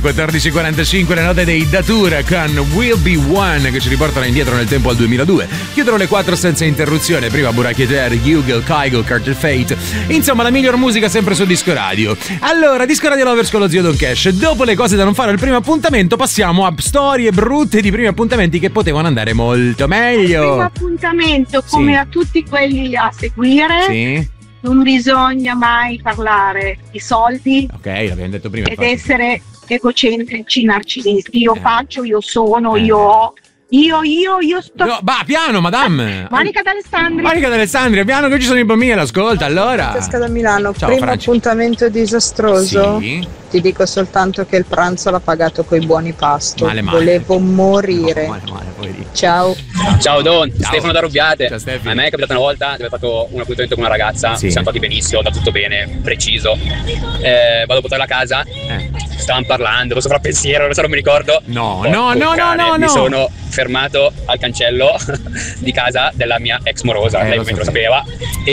alle 14.45 le note dei Datura con Will Be One che ci riportano indietro nel tempo al 2002. Chiudono le 4 senza interruzione. Prima Burak Eder, Hugel, Kygo, Carter Fate. Insomma, la miglior musica sempre su Disco Radio. Allora, Disco Radio Lovers con lo zio Don Cash. Dopo le cose da non fare al primo appuntamento, passiamo a storie brutte di primi appuntamenti che potevano andare molto meglio. Il primo appuntamento, come a tutti quelli a seguire. Sì. Non bisogna mai parlare di soldi. Ok, l'abbiamo detto prima. Ed essere egocentrici, narcisisti. Io faccio, io sono, io ho. Io sto. No, piano, madame. Monica D'Alessandria, piano che ci sono i bambini all'ascolta. Allora. Francesca da Milano. Ciao, primo Franci. appuntamento disastroso. Sì. Ti dico soltanto che il pranzo l'ha pagato coi buoni pasto. Male. Volevo morire. Male, Ciao. Ciao Don, Stefano da Rubbiate. Ciao, Stefi. A me è capitata una volta di aver fatto un appuntamento con una ragazza, Sì. siamo stati benissimo, da tutto bene, preciso. Vado a portarla a casa, stavamo parlando, lo sovrappensiero, non mi ricordo. No. Mi sono fermato al cancello di casa della mia ex morosa, lei ovviamente lo sapeva.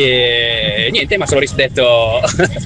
E niente, ma sono detto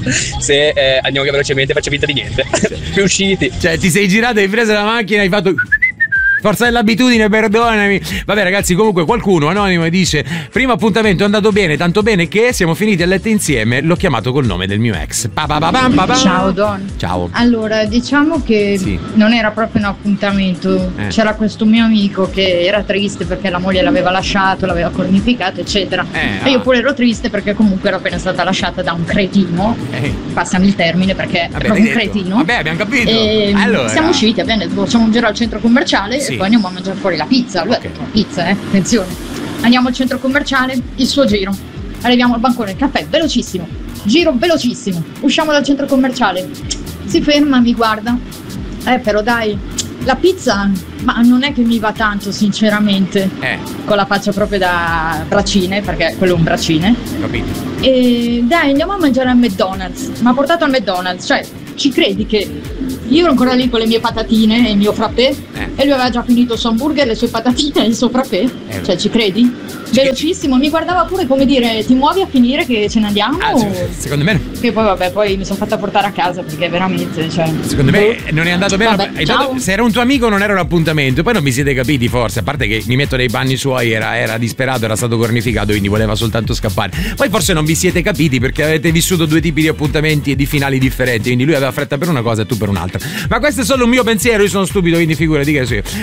se andiamo via velocemente faccio finta di niente. Più usciti. Cioè, ti sei girato, hai preso la macchina, hai fatto. Forza dell'abitudine, perdonami. Vabbè ragazzi, comunque qualcuno anonimo dice: primo appuntamento è andato bene, tanto bene che siamo finiti a letto insieme, l'ho chiamato col nome del mio ex. Ciao Don. Ciao. Allora, diciamo che non era proprio un appuntamento. C'era questo mio amico che era triste perché la moglie l'aveva lasciato, l'aveva cornificato, eccetera. E io pure ero triste perché comunque ero appena stata lasciata da un cretino. Passami il termine perché è proprio un cretino. Vabbè, abbiamo capito. E allora. siamo usciti, abbiamo detto facciamo un giro al centro commerciale e poi andiamo a mangiare fuori la pizza. Lui ha detto pizza, attenzione. Andiamo al centro commerciale, il suo giro. Arriviamo al bancone, il caffè, velocissimo. Giro velocissimo. Usciamo dal centro commerciale. Si ferma, mi guarda. Però dai, la pizza, ma non è che mi va tanto, sinceramente. Con la faccia proprio da braccine, perché quello è un braccine. Capito. E dai, andiamo a mangiare al McDonald's. Mi ha portato al McDonald's, cioè, ci credi che io ero ancora lì con le mie patatine e il mio frappè e lui aveva già finito il suo hamburger, le sue patatine e il suo frappè? Cioè, ci credi? Velocissimo, mi guardava pure come dire ti muovi a finire che ce ne andiamo? Secondo me. Che poi vabbè, poi mi sono fatta portare a casa perché veramente, cioè. Secondo me non è andato bene. Vabbè, ciao. Se era un tuo amico non era un appuntamento. Poi non vi siete capiti forse. A parte che mi metto nei panni suoi, era disperato, era stato cornificato, quindi voleva soltanto scappare. Poi forse non vi siete capiti perché avete vissuto due tipi di appuntamenti e di finali differenti. Quindi lui aveva fretta per una cosa e tu per un'altra. Ma questo è solo un mio pensiero, io sono stupido, quindi figurati che sì.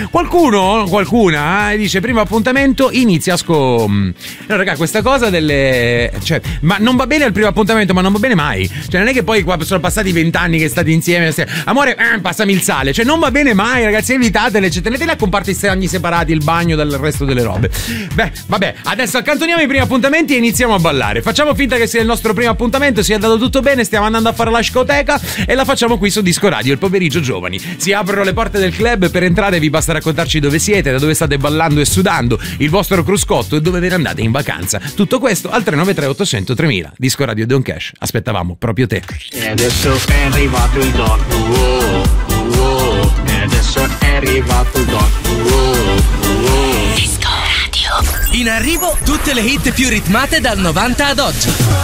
Qualcuna dice primo appuntamento inizia No raga, questa cosa delle ma non va bene al primo appuntamento, ma non va bene mai. Cioè non è che poi qua sono passati 20 anni che state insieme, amore, passami il sale. Cioè non va bene mai, ragazzi, evitatele, tenetele a comparti stagni separati, il bagno dal resto delle robe. Beh, vabbè, adesso accantoniamo i primi appuntamenti e iniziamo a ballare. Facciamo finta che sia il nostro primo appuntamento, sia andato tutto bene, stiamo andando a fare la scoteca e la facciamo qui su Disco Radio, il pomeriggio giovani. Si aprono le porte del club, per entrare vi basta raccontarci dove siete, da dove state ballando e sudando, il vostro cruscotto e dove ve ne andate in vacanza. Tutto questo al 393 800 3000. Disco Radio Don Cash, aspettavamo proprio te. E adesso è arrivato il Don. E adesso è arrivato il Don. Disco Radio. In arrivo tutte le hit più ritmate dal 90 ad oggi.